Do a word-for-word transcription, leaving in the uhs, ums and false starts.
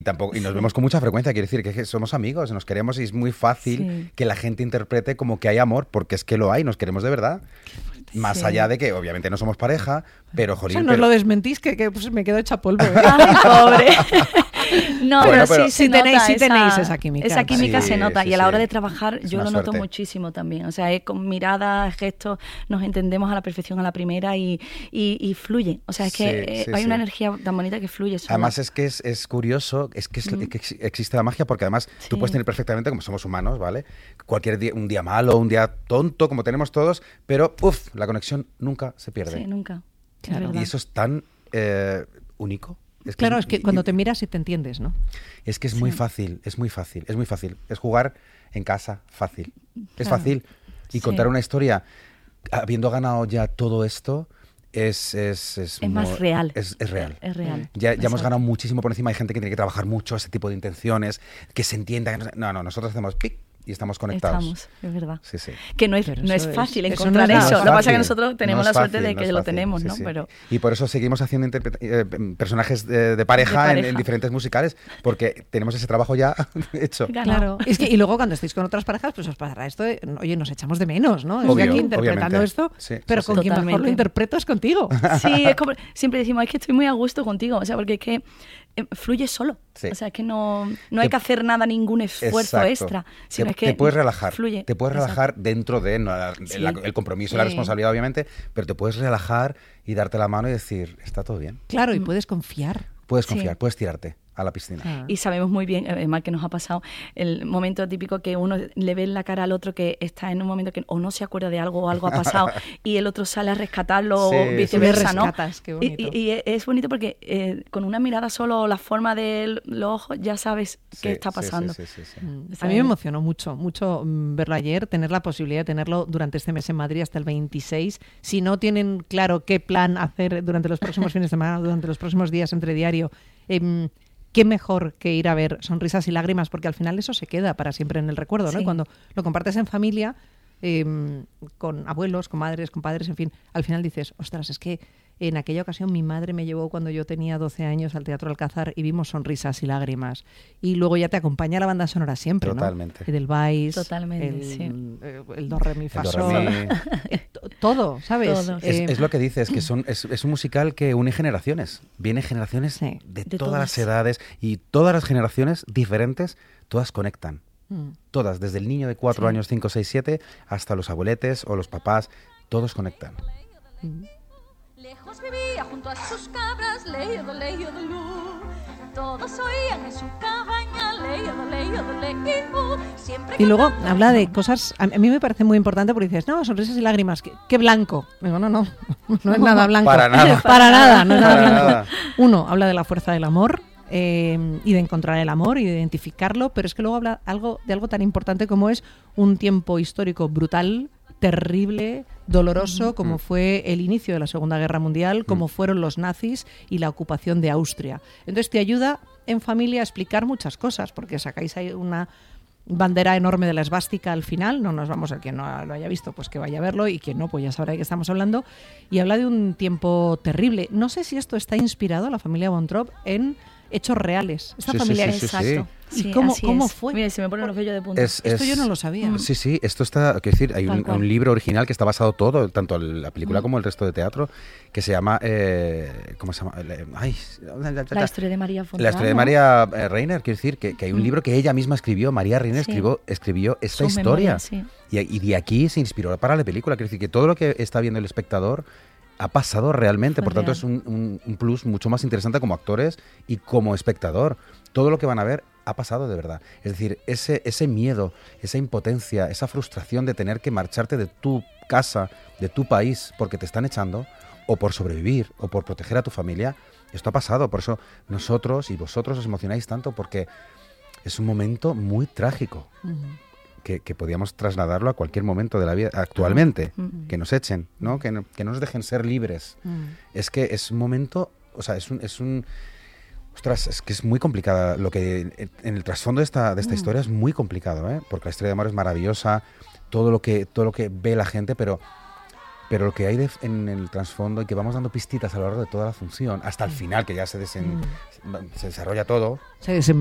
Tampoco, y nos vemos con mucha frecuencia, quiere decir que, que somos amigos, nos queremos y es muy fácil sí. que la gente interprete como que hay amor, porque es que lo hay, nos queremos de verdad. Más sí. allá de que obviamente no somos pareja, pero jolín. O sea, no pero... lo desmentís, que, que pues, me quedo hecha polvo. ¿eh? Ay, pobre. No, bueno, pero, pero sí, sí, tenéis, sí tenéis esa química. Esa química sí, se nota sí, y a la hora sí. de trabajar es yo lo suerte. noto muchísimo también. O sea, es con miradas, gestos, nos entendemos a la perfección a la primera y, y, y fluye. O sea, es que sí, eh, sí, hay sí. una energía tan bonita que fluye sola. Además es que es, es curioso, es que, es, mm. que existe la magia porque además sí. tú puedes tener perfectamente, como somos humanos, ¿vale? Cualquier día, un día malo, un día tonto, como tenemos todos, pero uff, la conexión nunca se pierde. Sí, nunca. Claro. Y eso es tan eh, único. Es que claro, es, es que y, cuando te miras y te entiendes, ¿no? Es que es sí. muy fácil, es muy fácil, es muy fácil. Es jugar en casa, fácil. Es claro. fácil. Y sí. contar una historia, habiendo ganado ya todo esto, es... Es, es, es más muy, real. Es, es real. Es real. Ya, ya hemos ganado muchísimo por encima. Hay gente que tiene que trabajar mucho ese tipo de intenciones, que se entienda. Que no, no, no, nosotros hacemos pic y estamos conectados. Estamos, es verdad. Sí, sí. Que no es, no es fácil es, encontrar eso. eso. No Lo que pasa es que nosotros tenemos no la suerte fácil, de que no lo fácil, tenemos, sí, ¿no? Sí. Pero... Y por eso seguimos haciendo eh, personajes de, de, pareja de pareja en, en diferentes musicales, porque tenemos ese trabajo ya hecho. Claro. Es que, y luego cuando estéis con otras parejas, pues os pasará esto de, oye, nos echamos de menos, ¿no? Obvio, Estoy aquí interpretando obviamente. esto, sí, pero sí, con sí. quien mejor lo interpreto es contigo. Sí, es como, siempre decimos, es que estoy muy a gusto contigo, o sea, porque es que eh, fluye solo. Sí. O sea, es que no, no hay te, que hacer nada, ningún esfuerzo exacto. extra, sino te, es que te puedes relajar, fluye. te puedes relajar exacto. dentro de no, la, sí. la, el compromiso y sí. la responsabilidad, obviamente, pero te puedes relajar y darte la mano y decir, está todo bien. Claro, y puedes confiar. Puedes confiar, sí. puedes tirarte a la piscina. Ah. Y sabemos muy bien, además que nos ha pasado el momento típico que uno le ve en la cara al otro que está en un momento que o no se acuerda de algo o algo ha pasado y el otro sale a rescatarlo sí, o viceversa, ¿no? Qué bonito. Y, y, y es bonito porque eh, con una mirada solo, la forma de los ojos, ya sabes sí, qué está pasando. Sí, sí, sí, sí, sí. Mm. A mí me emocionó mucho, mucho mm, verlo ayer, tener la posibilidad de tenerlo durante este mes en Madrid hasta el veintiséis. Si no tienen claro qué plan hacer durante los próximos fines de semana, durante los próximos días entre diario, eh, qué mejor que ir a ver Sonrisas y Lágrimas, porque al final eso se queda para siempre en el recuerdo, ¿no? Sí. Y cuando lo compartes en familia, eh, con abuelos, con madres, con padres, en fin, al final dices, ostras, es que en aquella ocasión mi madre me llevó cuando yo tenía doce años al Teatro Alcázar y vimos Sonrisas y Lágrimas. Y luego ya te acompaña la banda sonora siempre, Totalmente. ¿no? El del Vice, Totalmente, el, sí. el, el Do, Re, Mi, Fa, el do, Sol. re, mi. Todo, ¿sabes? Todo. Es, eh, es lo que dices, que son, es, es un musical que une generaciones. Viene generaciones sí, de, de todas, todas las edades y todas las generaciones diferentes, todas conectan. Mm. Todas, desde el niño de cuatro sí. años, cinco, seis, siete, hasta los abueletes o los papás, todos conectan. Mm. Lejos vivía junto a sus cabras, leído, leído, luz. Todos oían en su cabaña, leído, leído, leído. Siempre y luego habla de cosas, a mí me parece muy importante porque dices, no, Sonrisas y Lágrimas, qué, qué blanco. Digo, no, no, no es nada blanco. Para nada. Para nada, no es nada Para blanco. Nada. Uno, habla de la fuerza del amor. Eh, y de encontrar el amor y de identificarlo, pero es que luego habla algo de algo tan importante como es un tiempo histórico brutal, terrible, doloroso, uh-huh. como fue el inicio de la Segunda Guerra Mundial, como uh-huh. fueron los nazis y la ocupación de Austria. Entonces te ayuda en familia a explicar muchas cosas, porque sacáis ahí una bandera enorme de la esvástica al final, no nos vamos a quien no lo haya visto, pues que vaya a verlo, y quien no, pues ya sabrá de qué estamos hablando, y habla de un tiempo terrible. No sé si esto está inspirado, la familia Von Trapp, en hechos reales. Esta sí, familia sí, sí, exacto. Sí. ¿Y sí, cómo, así cómo es. fue? Mira, se me ponen los vellos de punta. Es, esto es, yo no lo sabía. Sí, sí, esto está, quiero decir, hay un, un libro original que está basado todo, tanto la película mm. como el resto de teatro, que se llama, eh, ¿cómo se llama? Ay, la historia de María Fontana. La historia de María eh, Reiner, quiero decir, que, que hay un mm. libro que ella misma escribió, María Reiner sí. escribió, escribió esta Sus historia. Memorias, sí. y, y de aquí se inspiró para la película, quiero decir, que todo lo que está viendo el espectador ha pasado realmente, Fue por tanto real. es un, un, un plus mucho más interesante como actores y como espectador. Todo lo que van a ver ha pasado de verdad. Es decir, ese, ese miedo, esa impotencia, esa frustración de tener que marcharte de tu casa, de tu país, porque te están echando, o por sobrevivir, o por proteger a tu familia, esto ha pasado. Por eso nosotros y vosotros os emocionáis tanto, porque es un momento muy trágico. Uh-huh. Que, que podíamos trasladarlo a cualquier momento de la vida actualmente, uh-huh. que nos echen, ¿no? Que, no, que no nos dejen ser libres. Uh-huh. Es que es un momento, o sea, es un, es un, ostras, es que es muy complicada lo que en el trasfondo de esta, de esta uh-huh. historia es muy complicado, ¿eh? Porque la historia de amor es maravillosa, todo lo que, todo lo que ve la gente, pero pero lo que hay de, en el trasfondo y que vamos dando pistitas a lo largo de toda la función, hasta el final, que ya se, desen, Mm. se desarrolla todo. Se